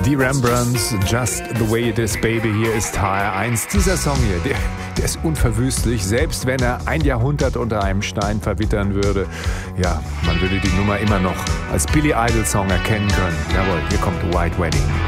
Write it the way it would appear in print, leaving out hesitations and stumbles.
Die Rembrandts, Just the Way It Is, Baby, hier ist HR1. Dieser Song hier, der ist unverwüstlich, selbst wenn er ein Jahrhundert unter einem Stein verwittern würde. Ja, man würde die Nummer immer noch als Billy Idol Song erkennen können. Jawohl, hier kommt White Wedding.